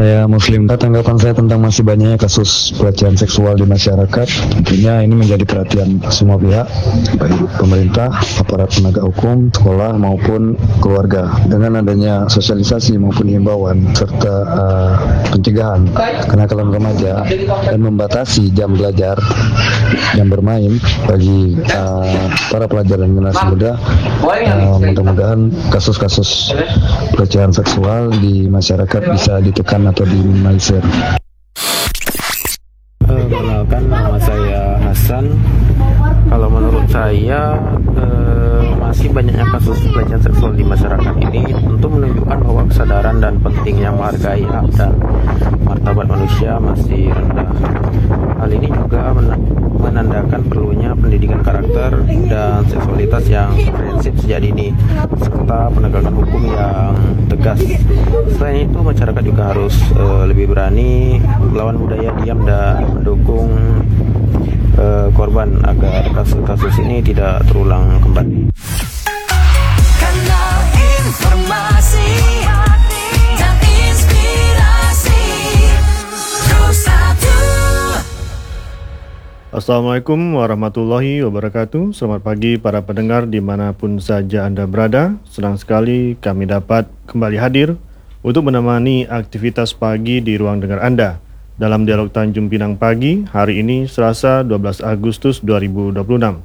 Saya Muslim. Tanggapan saya tentang masih banyaknya kasus pelecehan seksual di masyarakat, tentunya ini menjadi perhatian semua pihak, baik pemerintah, aparat penegak hukum, sekolah maupun keluarga. Dengan adanya sosialisasi maupun himbauan serta pencegahan kenakalan remaja dan membatasi jam belajar, jam bermain bagi para pelajar dan generasi muda, mudah-mudahan kasus-kasus pelecehan seksual di masyarakat bisa ditekan atau diminimalisir. Perkenalkan, nama saya Hasan. Kalau menurut saya masih banyaknya kasus pelecehan seksual di masyarakat ini tentu menunjukkan bahwa kesadaran dan pentingnya menghargai hak dan martabat manusia masih rendah. Hal ini juga menandakan perlunya pendidikan karakter dan seksualitas yang komprehensif sejak dini, serta penegakan hukum yang tegas. Selain itu, masyarakat juga harus lebih berani melawan budaya diam dan mendukung korban agar kasus-kasus ini tidak terulang kembali. Kanal informasi dan inspirasi Pro1. Assalamualaikum warahmatullahi wabarakatuh. Selamat pagi para pendengar dimanapun saja Anda berada. Senang sekali kami dapat kembali hadir untuk menemani aktivitas pagi di ruang dengar Anda dalam Dialog Tanjung Pinang Pagi hari ini Selasa 12 Agustus 2026.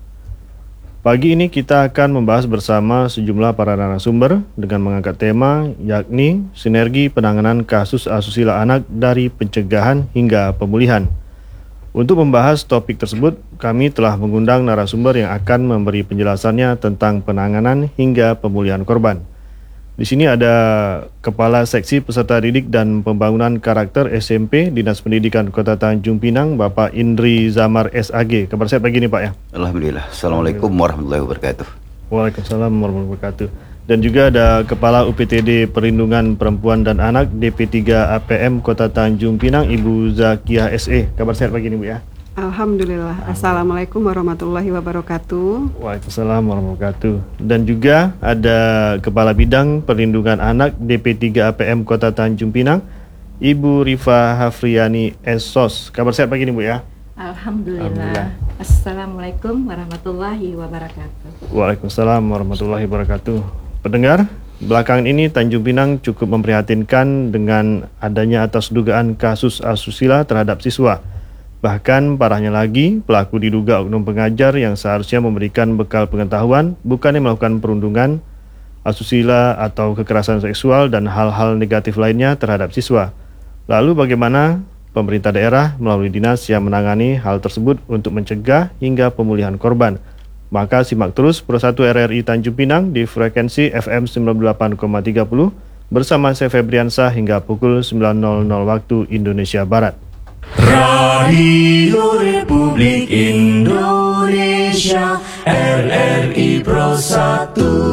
Pagi ini kita akan membahas bersama sejumlah para narasumber dengan mengangkat tema yakni sinergi penanganan kasus asusila anak dari pencegahan hingga pemulihan. Untuk membahas topik tersebut, kami telah mengundang narasumber yang akan memberi penjelasannya tentang penanganan hingga pemulihan korban. Di sini ada Kepala Seksi Peserta Didik dan Pembangunan Karakter SMP Dinas Pendidikan Kota Tanjung Pinang, Bapak Indri Zamar SAG. Kabar sehat pagi ini Pak ya? Alhamdulillah. Assalamualaikum warahmatullahi wabarakatuh. Waalaikumsalam warahmatullahi wabarakatuh. Dan juga ada Kepala UPTD Perlindungan Perempuan dan Anak DP3 APM Kota Tanjung Pinang, Ibu Zakiyah SE. Kabar sehat pagi ini Bu ya? Alhamdulillah. Assalamualaikum warahmatullahi wabarakatuh. Waalaikumsalam warahmatullahi wabarakatuh. Dan juga ada Kepala Bidang Perlindungan Anak DP3 APM Kota Tanjung Pinang, Ibu Rifa Hafriani SOS. Kabar sehat pagi ini Bu ya? Alhamdulillah. Assalamualaikum warahmatullahi wabarakatuh. Waalaikumsalam warahmatullahi wabarakatuh. Pendengar, belakangan ini Tanjung Pinang cukup memprihatinkan dengan adanya atas dugaan kasus asusila terhadap siswa. Bahkan parahnya lagi, pelaku diduga oknum pengajar yang seharusnya memberikan bekal pengetahuan, bukannya melakukan perundungan, asusila atau kekerasan seksual dan hal-hal negatif lainnya terhadap siswa. Lalu bagaimana pemerintah daerah melalui dinas yang menangani hal tersebut untuk mencegah hingga pemulihan korban? Maka simak terus Pro1 RRI Tanjung Pinang di frekuensi FM 98,30 bersama saya Febriansah hingga pukul 9.00 waktu Indonesia Barat. Radio Republik Indonesia RRI Pro1.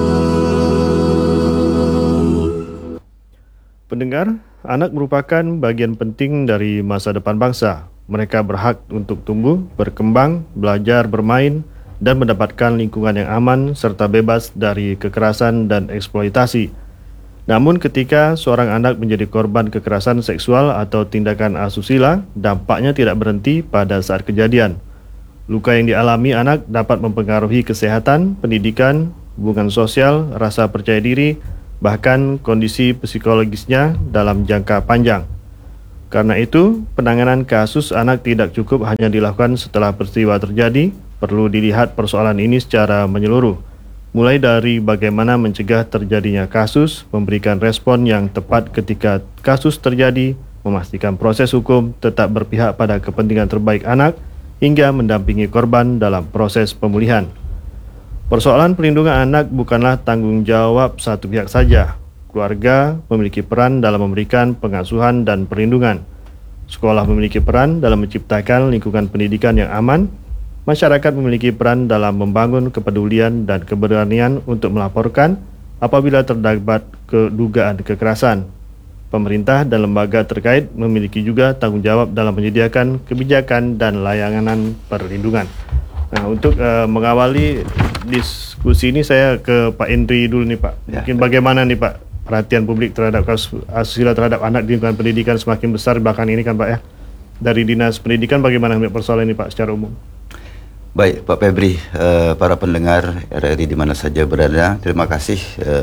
Pendengar, anak merupakan bagian penting dari masa depan bangsa. Mereka berhak untuk tumbuh, berkembang, belajar, bermain, dan mendapatkan lingkungan yang aman serta bebas dari kekerasan dan eksploitasi. Namun ketika seorang anak menjadi korban kekerasan seksual atau tindakan asusila, dampaknya tidak berhenti pada saat kejadian. Luka yang dialami anak dapat mempengaruhi kesehatan, pendidikan, hubungan sosial, rasa percaya diri, bahkan kondisi psikologisnya dalam jangka panjang. Karena itu, penanganan kasus anak tidak cukup hanya dilakukan setelah peristiwa terjadi, perlu dilihat persoalan ini secara menyeluruh. Mulai dari bagaimana mencegah terjadinya kasus, memberikan respon yang tepat ketika kasus terjadi, memastikan proses hukum tetap berpihak pada kepentingan terbaik anak, hingga mendampingi korban dalam proses pemulihan. Persoalan perlindungan anak bukanlah tanggung jawab satu pihak saja. Keluarga memiliki peran dalam memberikan pengasuhan dan perlindungan. Sekolah memiliki peran dalam menciptakan lingkungan pendidikan yang aman. Masyarakat memiliki peran dalam membangun kepedulian dan keberanian untuk melaporkan apabila terdapat dugaan kekerasan. Pemerintah dan lembaga terkait memiliki juga tanggung jawab dalam menyediakan kebijakan dan layanan perlindungan. Nah, untuk mengawali diskusi ini saya ke Pak Indri dulu nih Pak. Mungkin bagaimana nih Pak perhatian publik terhadap kasus asusila terhadap anak di lingkungan pendidikan semakin besar belakangan ini kan Pak ya. Dari Dinas Pendidikan bagaimana melihat persoalan ini Pak secara umum? Baik Pak Febri, para pendengar RRI di mana saja berada, terima kasih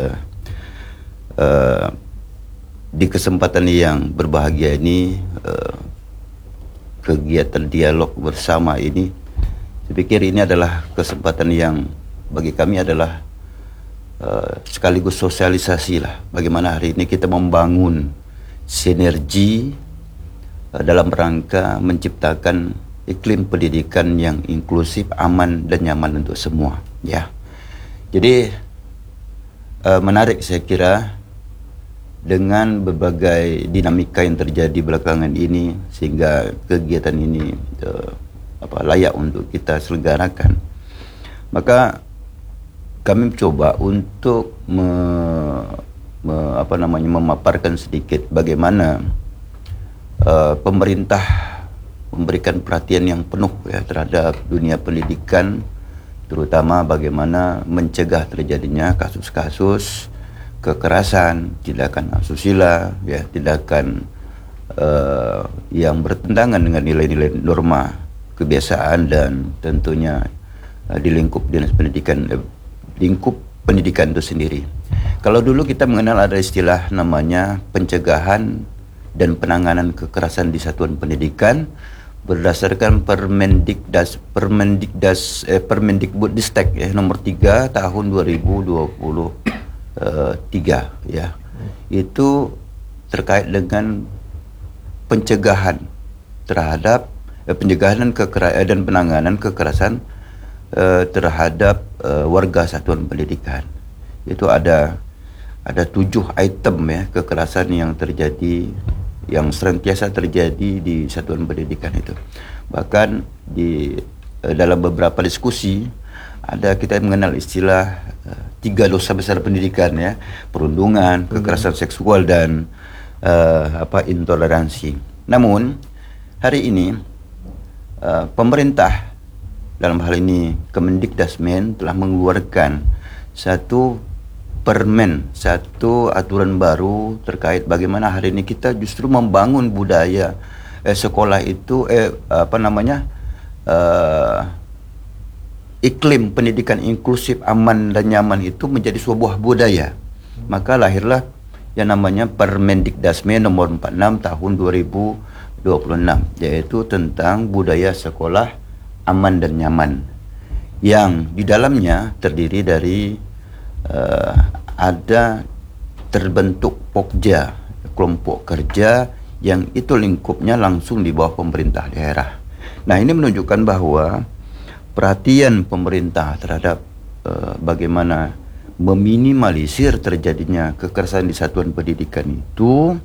di kesempatan yang berbahagia ini, kegiatan dialog bersama ini. Saya pikir ini adalah kesempatan yang bagi kami adalah sekaligus sosialisasi lah bagaimana hari ini kita membangun sinergi dalam rangka menciptakan iklim pendidikan yang inklusif, aman dan nyaman untuk semua ya. Jadi menarik saya kira dengan berbagai dinamika yang terjadi belakangan ini sehingga kegiatan ini layak untuk kita selenggarakan. Maka kami mencoba untuk memaparkan sedikit bagaimana pemerintah memberikan perhatian yang penuh ya terhadap dunia pendidikan, terutama bagaimana mencegah terjadinya kasus-kasus kekerasan, tindakan asusila, ya tindakan yang bertentangan dengan nilai-nilai norma kebiasaan dan tentunya di lingkup dinas pendidikan. Lingkup pendidikan itu sendiri. Kalau dulu kita mengenal ada istilah namanya pencegahan dan penanganan kekerasan di satuan pendidikan berdasarkan Permendikbudristek ya, nomor 3 tahun 2023 ya. Itu terkait dengan pencegahan terhadap pencegahan dan penanganan kekerasan terhadap warga satuan pendidikan. Itu ada 7 item ya kekerasan yang terjadi, yang senantiasa terjadi di satuan pendidikan itu. Bahkan di dalam beberapa diskusi ada kita mengenal istilah 3 dosa besar pendidikan ya, perundungan, kekerasan seksual dan intoleransi. Namun hari ini pemerintah dalam hal ini Kemendikdasmen telah mengeluarkan satu aturan baru terkait bagaimana hari ini kita justru membangun budaya sekolah itu iklim pendidikan inklusif, aman dan nyaman itu menjadi sebuah budaya. Maka lahirlah yang namanya Permendikdasmen nomor 46 tahun 2026, yaitu tentang budaya sekolah aman dan nyaman, yang di dalamnya terdiri dari ada terbentuk Pokja, kelompok kerja yang itu lingkupnya langsung di bawah pemerintah daerah. Nah, ini menunjukkan bahwa perhatian pemerintah terhadap bagaimana meminimalisir terjadinya kekerasan di satuan pendidikan itu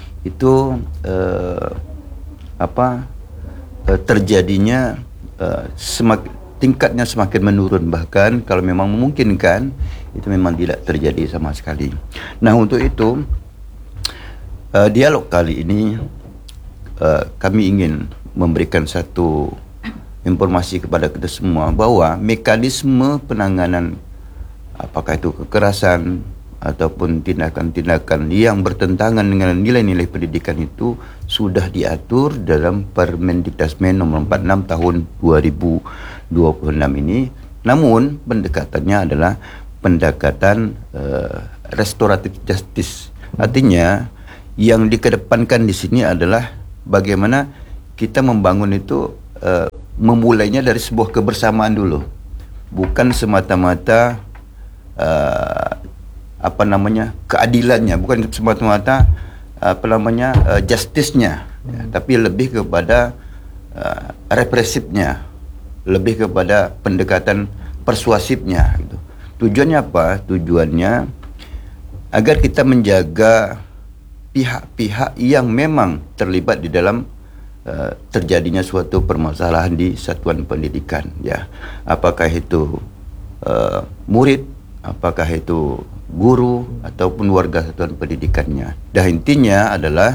terjadinya tingkatnya semakin menurun, bahkan kalau memang memungkinkan itu memang tidak terjadi sama sekali. Nah, untuk itu dialog kali ini kami ingin memberikan satu informasi kepada kita semua bahwa mekanisme penanganan apakah itu kekerasan ataupun tindakan-tindakan yang bertentangan dengan nilai-nilai pendidikan itu sudah diatur dalam Permendikdasmen nomor 46 tahun 2026 ini. Namun pendekatannya adalah pendekatan restoratif justice. Artinya yang dikedepankan di sini adalah bagaimana kita membangun itu memulainya dari sebuah kebersamaan dulu, bukan semata-mata keadilannya, bukan semata-mata justice-nya, ya, tapi lebih kepada represifnya, lebih kepada pendekatan persuasifnya gitu. Tujuannya apa? Tujuannya agar kita menjaga pihak-pihak yang memang terlibat di dalam terjadinya suatu permasalahan di satuan pendidikan, ya. Apakah itu murid, apakah itu guru ataupun warga satuan pendidikannya. Dan intinya adalah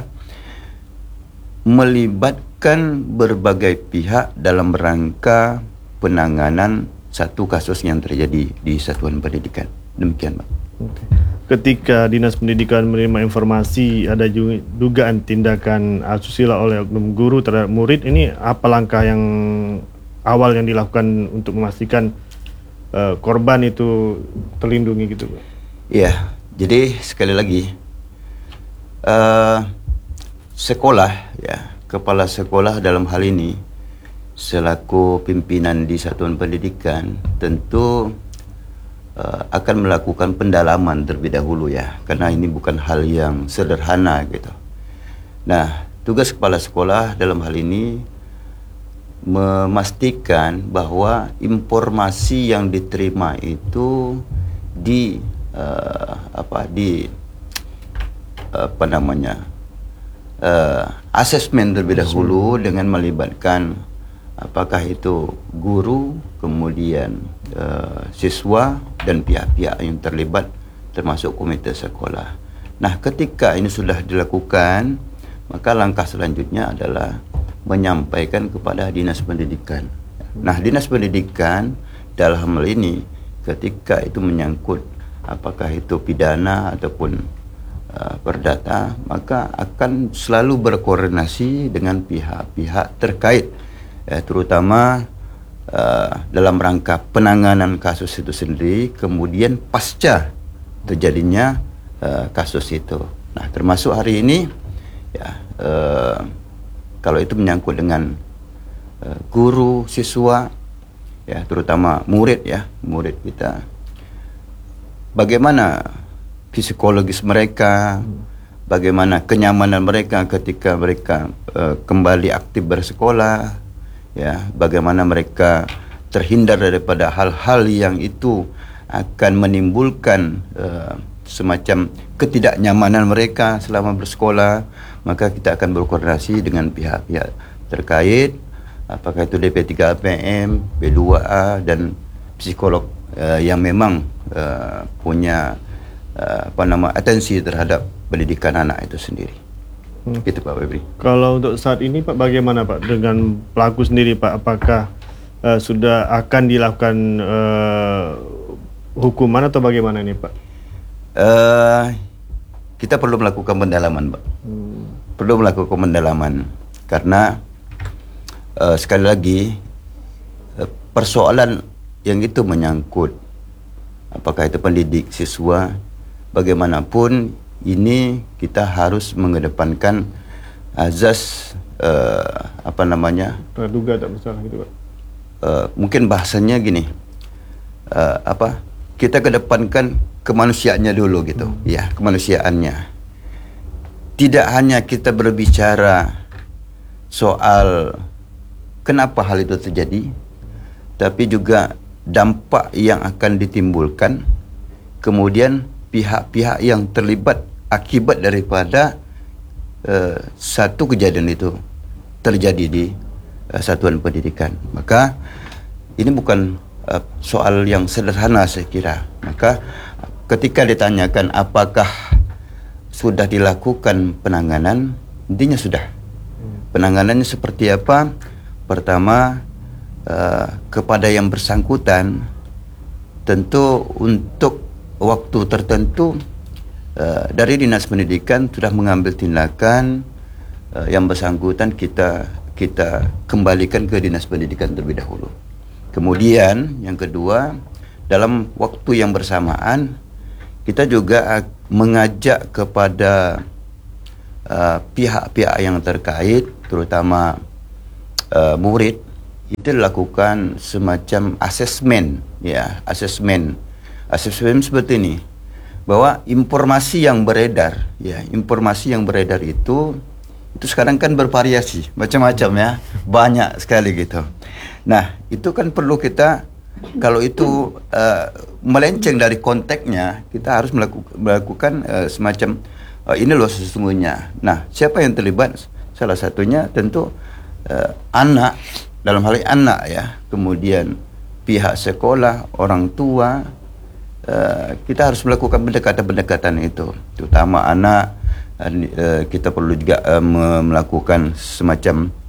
melibatkan berbagai pihak dalam rangka penanganan satu kasus yang terjadi di satuan pendidikan. Demikian, Pak. ketika Dinas Pendidikan menerima informasi ada dugaan tindakan asusila oleh oknum guru terhadap murid, ini apa langkah yang awal yang dilakukan untuk memastikan korban itu terlindungi gitu, Pak? Iya, jadi sekali lagi sekolah, ya, kepala sekolah dalam hal ini selaku pimpinan di satuan pendidikan tentu akan melakukan pendalaman terlebih dahulu, ya, karena ini bukan hal yang sederhana gitu. Nah, tugas kepala sekolah dalam hal ini memastikan bahwa informasi yang diterima itu asesmen terlebih dahulu dengan melibatkan apakah itu guru, kemudian siswa dan pihak-pihak yang terlibat termasuk komite sekolah. Nah, ketika ini sudah dilakukan, maka langkah selanjutnya adalah menyampaikan kepada Dinas Pendidikan. Nah, Dinas Pendidikan dalam hal ini ketika itu menyangkut apakah itu pidana ataupun perdata, maka akan selalu berkoordinasi dengan pihak-pihak terkait, terutama dalam rangka penanganan kasus itu sendiri, kemudian pasca terjadinya kasus itu. Nah, termasuk hari ini, ya, kalau itu menyangkut dengan guru, siswa, ya, terutama murid, ya, murid kita, bagaimana psikologis mereka, bagaimana kenyamanan mereka ketika mereka kembali aktif bersekolah, ya, bagaimana mereka terhindar daripada hal-hal yang itu akan menimbulkan semacam ketidaknyamanan mereka selama bersekolah. Maka kita akan berkoordinasi dengan pihak-pihak terkait, apakah itu DP3APM, P2A, dan psikolog yang memang punya atensi terhadap pendidikan anak itu sendiri. Gitu, Pak Febri. Kalau untuk saat ini, Pak, bagaimana, Pak, dengan pelaku sendiri, Pak? Apakah sudah akan dilakukan hukuman atau bagaimana ini, Pak? Kita perlu melakukan pendalaman, Pak. Perlu melakukan pendalaman karena sekali lagi persoalan yang itu menyangkut apakah itu pendidik, siswa, bagaimanapun ini kita harus mengedepankan azas praduga tak bersalah gitu, Pak. Mungkin bahasanya gini, kita kedepankan kemanusiaannya dulu gitu, ya, kemanusiaannya. Tidak hanya kita berbicara soal kenapa hal itu terjadi, tapi juga dampak yang akan ditimbulkan, kemudian pihak-pihak yang terlibat akibat daripada satu kejadian itu terjadi di satuan pendidikan. Maka ini bukan soal yang sederhana, saya kira. Maka ketika ditanyakan apakah sudah dilakukan penanganan, intinya sudah. Penanganannya seperti apa? Pertama, kepada yang bersangkutan, tentu untuk waktu tertentu dari Dinas Pendidikan sudah mengambil tindakan, yang bersangkutan kita kembalikan ke Dinas Pendidikan terlebih dahulu. Kemudian yang kedua, dalam waktu yang bersamaan kita juga mengajak kepada pihak-pihak yang terkait, terutama murid, itu dilakukan semacam asesmen, ya, asesmen seperti ini, bahwa informasi yang beredar, ya, informasi yang beredar itu sekarang kan bervariasi, macam-macam, ya, banyak sekali gitu. Nah, itu kan perlu kita, kalau itu melenceng dari konteksnya, kita harus melakukan semacam ini loh sesungguhnya. Nah, siapa yang terlibat? Salah satunya tentu anak, dalam hal ini anak, ya, kemudian pihak sekolah, orang tua. Kita harus melakukan pendekatan-pendekatan itu, terutama anak. Kita perlu juga melakukan semacam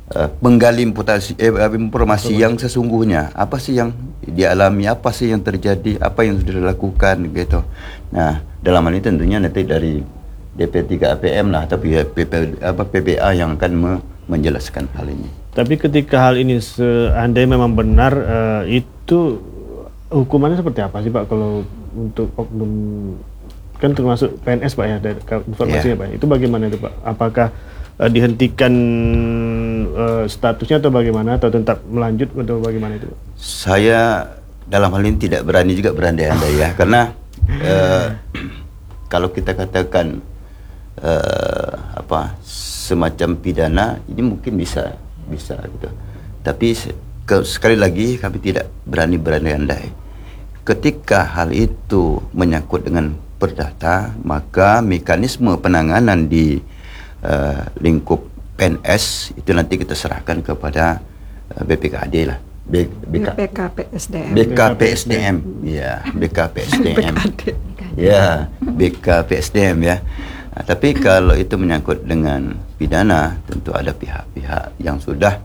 menggali informasi yang sesungguhnya, apa sih yang dialami, apa sih yang terjadi, apa yang sudah dilakukan gitu. Nah, dalam hal ini tentunya nanti dari DP3 APM lah atau PPA yang akan menjelaskan hal ini. Tapi ketika hal ini seandainya memang benar, itu hukumannya seperti apa sih Pak kalau untuk oknum, kan termasuk PNS Pak ya, dari informasinya Pak, itu bagaimana itu Pak? Apakah dihentikan statusnya atau bagaimana, atau tetap melanjut atau bagaimana itu? Saya dalam hal ini tidak berani juga berandai-andai ya, karena kalau kita katakan semacam pidana ini mungkin bisa gitu. Tapi sekali lagi kami tidak berani berandai-andai. Ketika hal itu menyangkut dengan perdata, maka mekanisme penanganan di lingkup PNS itu nanti kita serahkan kepada BPKAD lah, BKPSDM ya, BKPSDM ya, BKPSDM ya. Nah, tapi kalau itu menyangkut dengan pidana, tentu ada pihak-pihak yang sudah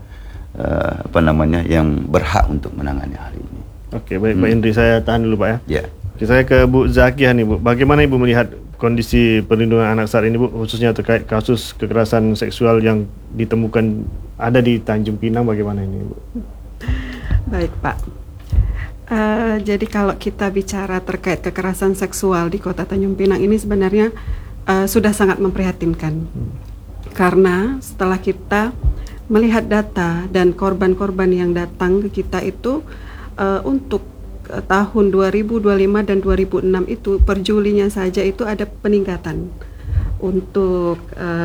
yang berhak untuk menangani hal ini. Oke, baik Pak Indri, saya tahan dulu Pak ya. Ya. Oke, saya ke Bu Zakiah nih Bu. Bagaimana Ibu melihat kondisi perlindungan anak saat ini Bu, khususnya terkait kasus kekerasan seksual yang ditemukan ada di Tanjung Pinang, bagaimana ini Bu? Baik Pak. Jadi kalau kita bicara terkait kekerasan seksual di Kota Tanjung Pinang ini sebenarnya sudah sangat memprihatinkan. Karena setelah kita melihat data dan korban-korban yang datang ke kita itu untuk tahun 2025 dan 2006 itu per Julinya saja itu ada peningkatan. Untuk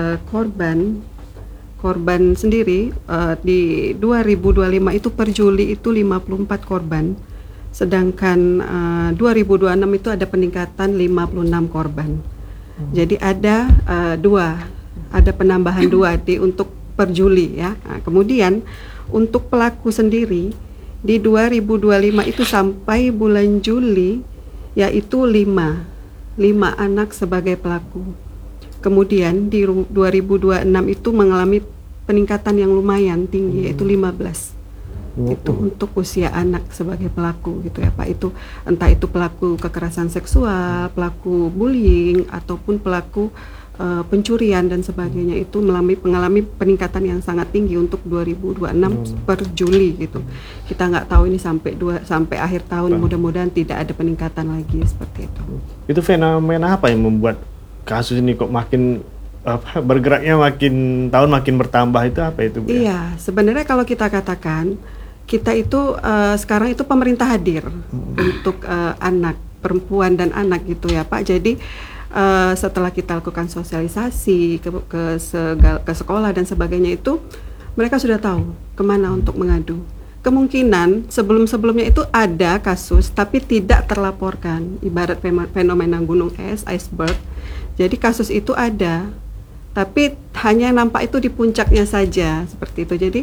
korban sendiri di 2025 itu per Juli itu 54 korban. Sedangkan 2026 itu ada peningkatan 56 korban. Jadi ada ada penambahan 2 untuk per Juli ya. Nah, kemudian untuk pelaku sendiri di 2025 itu sampai bulan Juli yaitu 5 anak sebagai pelaku. Kemudian di 2026 itu mengalami peningkatan yang lumayan tinggi yaitu 15. Itu untuk usia anak sebagai pelaku gitu ya Pak. Itu entah itu pelaku kekerasan seksual, pelaku bullying ataupun pelaku pencurian dan sebagainya, itu mengalami peningkatan yang sangat tinggi untuk 2026 per Juli gitu. Kita nggak tahu ini sampai akhir tahun, mudah-mudahan tidak ada peningkatan lagi seperti itu. Itu fenomena apa yang membuat kasus ini kok makin bergeraknya makin tahun makin bertambah, itu apa itu Bu? Iya, sebenarnya kalau kita katakan kita itu sekarang itu pemerintah hadir untuk anak, perempuan dan anak gitu ya Pak. Jadi setelah kita lakukan sosialisasi ke sekolah dan sebagainya itu mereka sudah tahu kemana untuk mengadu. Kemungkinan sebelumnya itu ada kasus tapi tidak terlaporkan, ibarat fenomena gunung es, iceberg. Jadi kasus itu ada tapi hanya nampak itu di puncaknya saja seperti itu. Jadi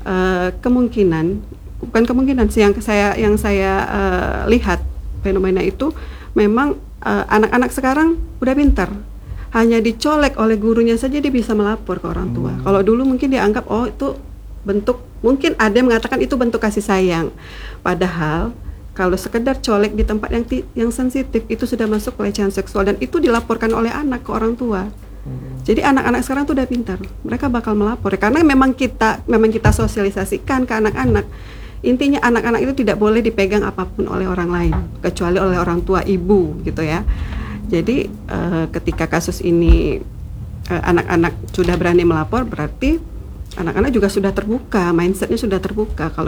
bukan kemungkinan sih, yang saya lihat fenomena itu memang anak-anak sekarang udah pintar, hanya dicolek oleh gurunya saja dia bisa melapor ke orang tua. Kalau dulu mungkin dianggap itu bentuk, mungkin ada yang mengatakan itu bentuk kasih sayang, padahal kalau sekedar colek di tempat yang sensitif itu sudah masuk pelecehan seksual dan itu dilaporkan oleh anak ke orang tua. Jadi anak-anak sekarang tuh udah pintar, mereka bakal melapor karena memang kita sosialisasikan ke anak-anak. Intinya anak-anak itu tidak boleh dipegang apapun oleh orang lain kecuali oleh orang tua, ibu gitu ya. Jadi ketika kasus ini anak-anak sudah berani melapor, berarti anak-anak juga sudah terbuka, mindsetnya sudah terbuka. Kalau